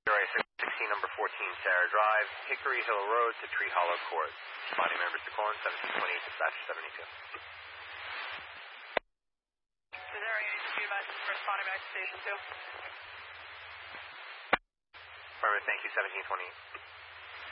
Area 16, number 14, Sarah Drive, Hickory Hill Road to Tree Hollow Court. Responding members to call in 1728 dispatch 72. Is there any message responding back to station 2? Affirmative, thank you, 1728.